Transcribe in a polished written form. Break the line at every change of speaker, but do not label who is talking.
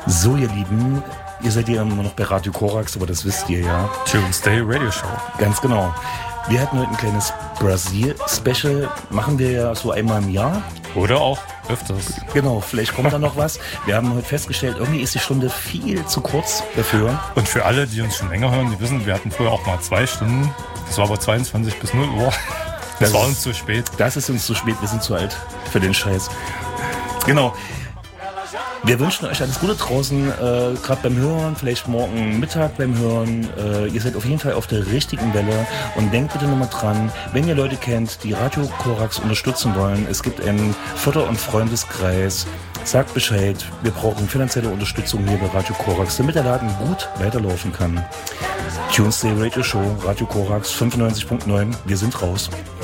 So, ihr Lieben, ihr seid ja immer noch bei Radio Korax, aber das wisst ihr ja.
Tuesday Radio Show.
Ganz genau. Wir hatten heute ein kleines Brasil-Special, machen wir ja so einmal im Jahr.
Oder auch öfters.
Genau, vielleicht kommt da noch was. Wir haben heute festgestellt, irgendwie ist die Stunde viel zu kurz dafür.
Und für alle, die uns schon länger hören, die wissen, wir hatten früher auch mal 2 Stunden. Das war aber 22 bis 0 Uhr. Das war uns zu spät.
Das ist uns zu spät, wir sind zu alt für den Scheiß. Genau. Wir wünschen euch alles Gute draußen, gerade beim Hören, vielleicht morgen Mittag beim Hören. Ihr seid auf jeden Fall auf der richtigen Welle und denkt bitte nochmal dran, wenn ihr Leute kennt, die Radio Korax unterstützen wollen, es gibt einen Förder- und Freundeskreis, sagt Bescheid, wir brauchen finanzielle Unterstützung hier bei Radio Korax, damit der Laden gut weiterlaufen kann. Tuesday Radio Show, Radio Korax 95.9, wir sind raus.